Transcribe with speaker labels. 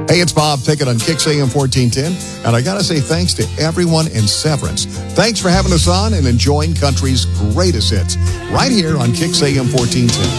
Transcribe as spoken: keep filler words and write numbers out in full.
Speaker 1: Hey, it's Bob Pickett on Kicks A M fourteen ten, and I got to say thanks to everyone in Severance. Thanks for having us on and enjoying country's greatest hits right here on Kicks A M fourteen ten.